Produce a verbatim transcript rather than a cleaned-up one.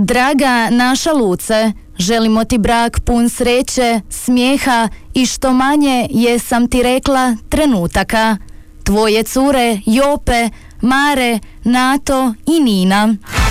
Draga naša Luce, želimo ti brak pun sreće, smijeha i što manje jesam ti rekla trenutaka. Tvoje cure Jope, Mare, Nato i Nina.